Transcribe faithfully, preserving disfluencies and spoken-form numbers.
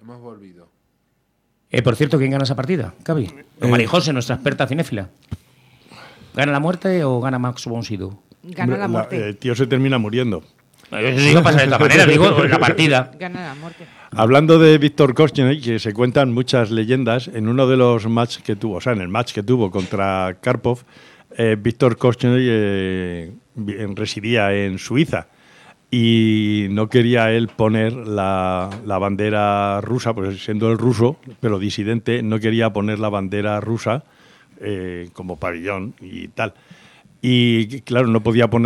Hemos volvido. Eh, por cierto, ¿quién gana esa partida, Cavi? Eh, María José, nuestra experta cinéfila. ¿Gana la muerte o gana Max von Sydow? Gana la muerte. El tío se termina muriendo. Eso sí que pasa de esta manera, digo, la partida. Gana la muerte. Hablando de Víctor Korchnoi, que se cuentan muchas leyendas, en uno de los matches que tuvo, o sea, en el match que tuvo contra Karpov, eh, Víctor Korchnoi eh, residía en Suiza y no quería él poner la, la bandera rusa, pues siendo el ruso, pero disidente, no quería poner la bandera rusa eh, como pabellón y tal. Y claro, no podía poner